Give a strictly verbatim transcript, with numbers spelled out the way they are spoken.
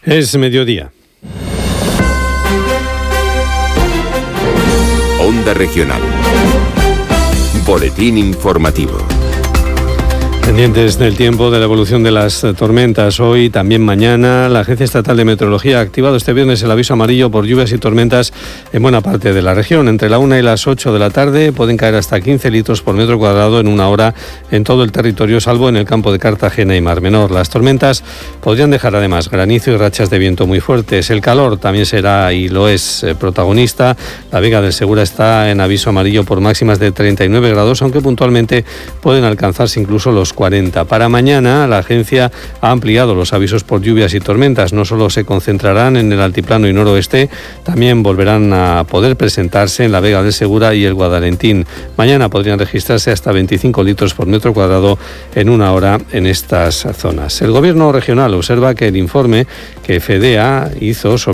Es mediodía. Onda Regional. Boletín informativo. Pendientes del tiempo, de la evolución de las tormentas hoy y también mañana. La Agencia Estatal de Meteorología ha activado este viernes el aviso amarillo por lluvias y tormentas en buena parte de la región. Entre la una y las ocho de la tarde pueden caer hasta quince litros por metro cuadrado en una hora en todo el territorio, salvo en el campo de Cartagena y Mar Menor. Las tormentas podrían dejar además granizo y rachas de viento muy fuertes. El calor también será y lo es eh, protagonista. La Vega del Segura está en aviso amarillo por máximas de treinta y nueve grados, aunque puntualmente pueden alcanzarse incluso los cuarenta. Para mañana, la agencia ha ampliado los avisos por lluvias y tormentas. No solo se concentrarán en el altiplano y noroeste, también volverán a poder presentarse en la Vega del Segura y el Guadalentín. Mañana podrían registrarse hasta veinticinco litros por metro cuadrado en una hora en estas zonas. El Gobierno regional observa que el informe que FEDEA hizo sobre